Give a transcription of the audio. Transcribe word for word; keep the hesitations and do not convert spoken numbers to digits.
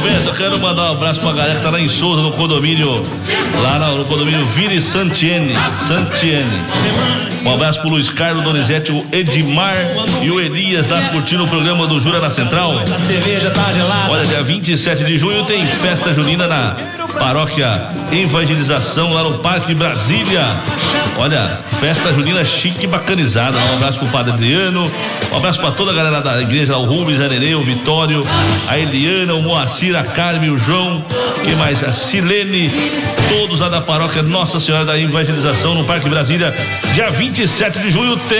Roberto, eu quero mandar um abraço pra galera que tá lá em Souza, no condomínio, lá no condomínio Vini Santiene, Santiene. Um abraço pro Luiz Carlos, Donizete, o Edmar e o Elias lá curtindo o programa do Jura na Central. Olha, dia vinte e sete de junho tem festa junina na Paróquia Evangelização lá no Parque Brasília. Olha, festa junina chique e bacanizada. Um abraço pro Padre Adriano, um abraço pra toda a galera da igreja, o Rubens, a Nenê, o Vitório, a Eliana, o Moacir, a Carmen, o João, que mais? A Silene, todos lá da Paróquia Nossa Senhora da Evangelização no Parque Brasília, dia vinte e sete de junho tem